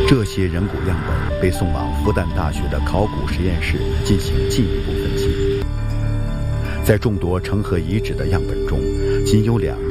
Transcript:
这些人骨样本被送往复旦大学的考古实验室进行进一步分析。在众多成河遗址的样本中，仅有2